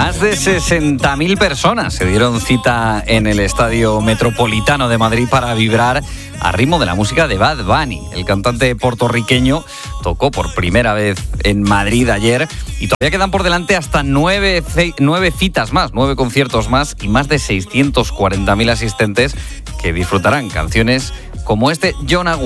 Más de 60.000 personas se dieron cita en el Estadio Metropolitano de Madrid para vibrar a ritmo de la música de Bad Bunny. El cantante puertorriqueño tocó por primera vez en Madrid ayer y todavía quedan por delante hasta 9 citas más, 9 conciertos más y más de 640.000 asistentes que disfrutarán canciones como este John Aguirre.